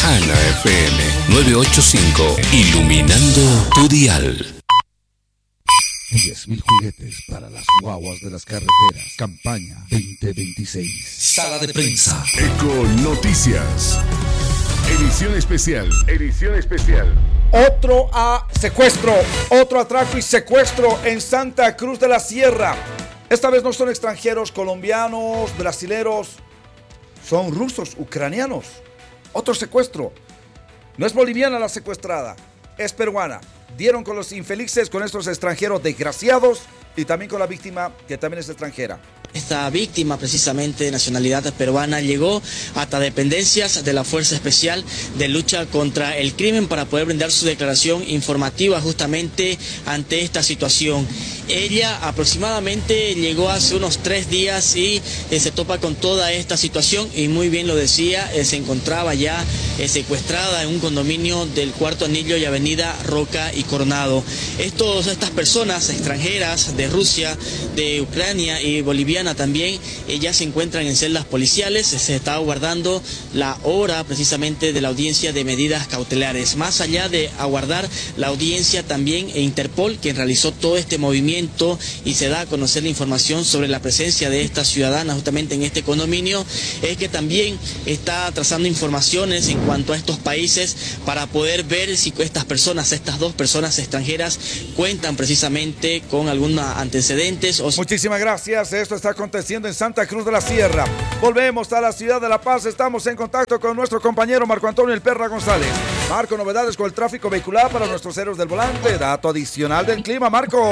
Ana FM 985, iluminando tu dial. 10.000 juguetes para las guaguas de las carreteras. Campaña 2026. Sala de prensa. Eco Noticias. Edición especial. Edición especial. Otro secuestro, otro atraco y secuestro en Santa Cruz de la Sierra. Esta vez no son extranjeros, colombianos, brasileros, son rusos, ucranianos. Otro secuestro. No es boliviana la secuestrada, es peruana. Dieron con los infelices, con estos extranjeros desgraciados y también con la víctima que también es extranjera. Esta víctima, precisamente de nacionalidad peruana, llegó hasta dependencias de la Fuerza Especial de Lucha contra el Crimen para poder brindar su declaración informativa justamente ante esta situación. Ella aproximadamente llegó hace unos 3 días y se topa con toda esta situación y muy bien lo decía, se encontraba ya secuestrada en un condominio del Cuarto Anillo y Avenida Roca y Coronado. Estas personas extranjeras de Rusia, de Ucrania y boliviana también, ya se encuentran en celdas policiales. Se está aguardando la hora precisamente de la audiencia de medidas cautelares. Más allá de aguardar la audiencia, también Interpol, quien realizó todo este movimiento y se da a conocer la información sobre la presencia de estas ciudadanas justamente en este condominio, es que también está trazando informaciones en cuanto a estos países para poder ver si estas 2 personas extranjeras cuentan precisamente con algunos antecedentes. Muchísimas gracias. Esto está aconteciendo en Santa Cruz de la Sierra. Volvemos a la ciudad de La Paz. Estamos en contacto con nuestro compañero Marco Antonio El Perra González. Marco, novedades con el tráfico vehicular para nuestros héroes del volante. Dato adicional del clima, Marco.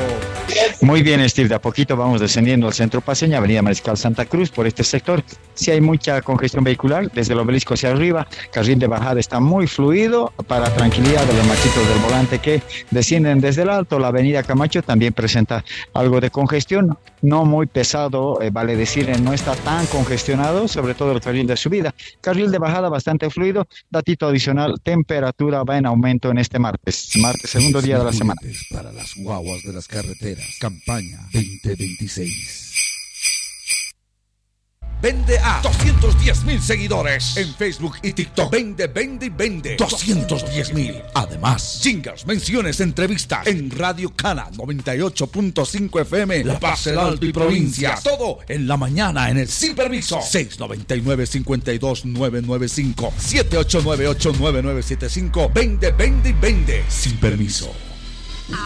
Muy bien, Steve. De a poquito vamos descendiendo al centro paseño, Avenida Mariscal Santa Cruz. Por este sector sí hay mucha congestión vehicular desde el obelisco hacia arriba. Carril de bajada está muy fluido para tranquilidad de los machitos del volante que descienden desde el alto. La avenida Camacho también presenta algo de congestión, no muy pesado, vale decir, no está tan congestionado, sobre todo el carril de subida. Carril de bajada bastante fluido. Datito adicional, temperatura va en aumento en este martes, segundo día de la semana. Para las guaguas de las carreteras. Campaña 2026. Vende a 210,000 seguidores en Facebook y TikTok. Vende, vende y vende. 210,000. Además, jingles, menciones, entrevistas en Radio Cana 98.5 FM, La Paz, el Alto y provincia. Todo en la mañana en el Sin Permiso. 699-52995. 7898-9975. Vende, vende y vende. Sin Permiso.